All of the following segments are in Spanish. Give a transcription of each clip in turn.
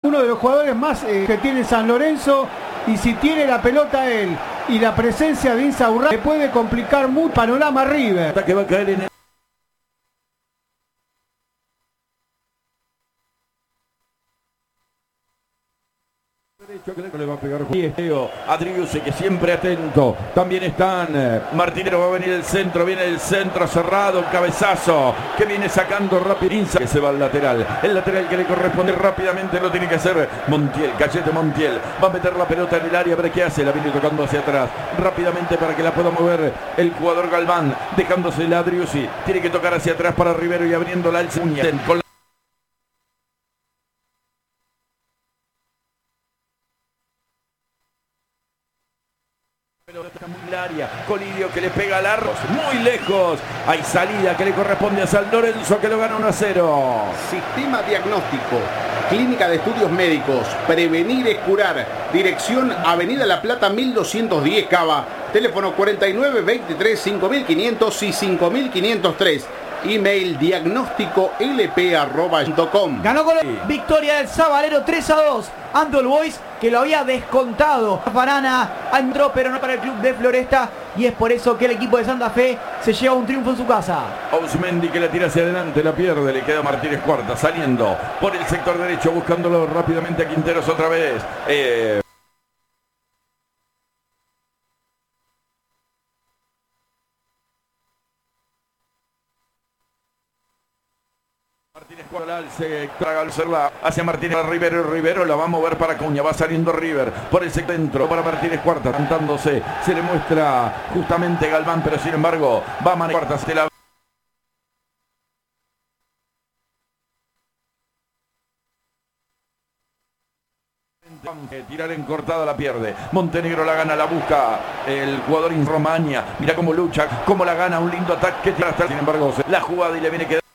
uno de los jugadores más que tiene San Lorenzo, y si tiene la pelota él y la presencia de Insaurralde, le puede complicar mucho panorama River. Que va a caer en el... que le va a pegar Adriusi, que siempre atento. También están Martinero, va a venir el centro, viene el centro cerrado, un cabezazo que viene sacando rápido, que se va al lateral, el lateral que le corresponde rápidamente lo tiene que hacer Montiel, Cachete Montiel, va a meter la pelota en el área, a ver qué hace, la viene tocando hacia atrás rápidamente para que la pueda mover el jugador Galván, dejándose el Adriusi, tiene que tocar hacia atrás para Rivero y abriéndola al con pelota muy área, Colidio que le pega al arco, muy lejos, hay salida que le corresponde a San Lorenzo que lo gana 1-0. Sistema diagnóstico, Clínica de Estudios Médicos, Prevenir es Curar, dirección Avenida La Plata 1210 Cava, teléfono 49 23 5500 y 5503. Email diagnósticolp@com. Ganó con victoria del Sabalero 3-2 ante el Boys, que lo había descontado. Farana entró, pero no para el club de Floresta, y es por eso que el equipo de Santa Fe se lleva un triunfo en su casa. Ausmendi que la tira hacia adelante, la pierde, le queda Martínez Cuarta, saliendo por el sector derecho, buscándolo rápidamente a Quinteros otra vez. Martínez se traga al cerla hacia Martínez Rivero la va a mover para Acuña, va saliendo River por el centro para Martínez Cuarta, cantándose, se le muestra justamente Galván, pero sin embargo va a manejar Cuarta, se la tirar en cortada, la pierde Montenegro, la gana, la busca el jugador en Romaña, mira cómo lucha, cómo la gana, un lindo ataque, sin embargo la jugada y le viene quedando.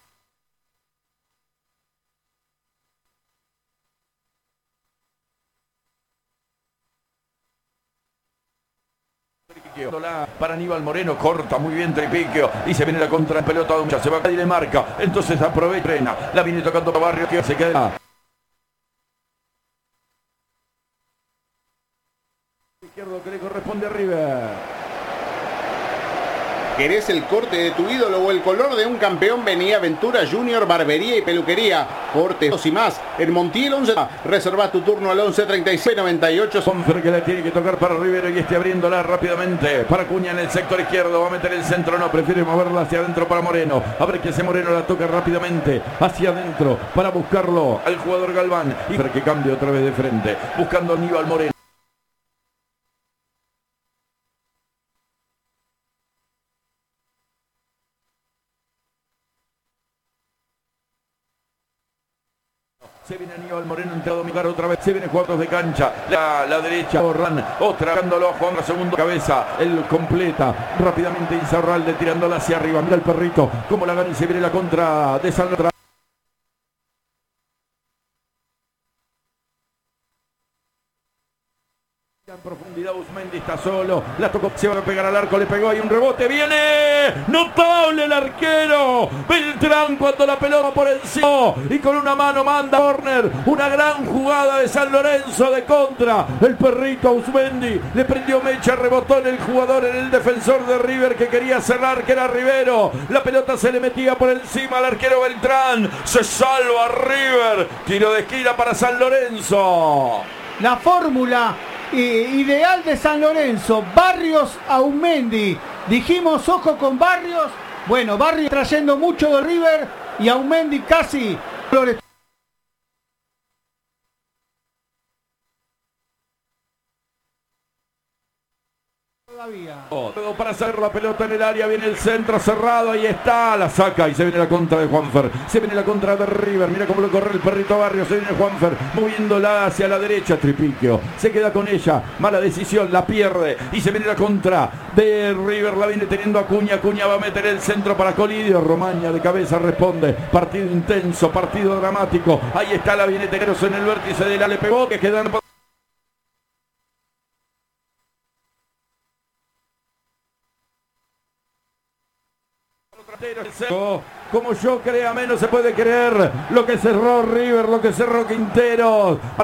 Para Aníbal Moreno, corta muy bien Tripiquio y se viene la contra en pelota, se va y le marca, entonces aprovecha, la viene tocando Barrio que se queda izquierdo que le corresponde a River. ¿Querés el corte de tu ídolo o el color de un campeón? Vení a Aventura Junior Barbería y Peluquería. Cortes y más. En Montiel 11. Reserva tu turno al 11 36 98. Confer que la tiene que tocar para Rivero y abriéndola rápidamente. Para Acuña en el sector izquierdo. Va a meter el centro. No, prefiere moverla hacia adentro para Moreno. A ver qué hace Moreno. La toca rápidamente hacia adentro para buscarlo al jugador Galván. Y para que cambie otra vez de frente. Buscando a Aníbal Moreno. Se viene Aníbal Moreno, entrado a dominar otra vez. Se viene jugadores de cancha. La derecha. Orran, otra. Dándolo a Juan, segundo cabeza. Él completa rápidamente Insaurralde tirándola hacia arriba. Mira el perrito. Como la gana y se viene la contra de San Lorenzo. En profundidad Ausmendi está solo, la tocó, se va a pegar al arco, le pegó, hay un rebote, viene notable el arquero Beltrán cuando la pelota por encima y con una mano manda corner, una gran jugada de San Lorenzo de contra, el perrito Ausmendi le prendió mecha, rebotó en el jugador, en el defensor de River que quería cerrar, que era Rivero, la pelota se le metía por encima al arquero Beltrán, se salva River, tiro de esquina para San Lorenzo. La fórmula ideal de San Lorenzo, Barrios, Ausmendi. Dijimos ojo con Barrios. Bueno, Barrios trayendo mucho de River y Ausmendi casi. Para hacer la pelota en el área, viene el centro cerrado, ahí está, la saca y se viene la contra de Juanfer, se viene la contra de River, mira cómo lo corre el perrito Barrio, se viene Juanfer, moviéndola hacia la derecha, Tripiquio, se queda con ella, mala decisión, la pierde y se viene la contra de River, la viene teniendo Acuña, Acuña va a meter el centro para Colidio, Romaña de cabeza responde, partido intenso, partido dramático, ahí está, la viene Teneros en el vértice de la, le pegó, que quedan... Como yo crea, menos se puede creer lo que cerró River, lo que cerró Quinteros.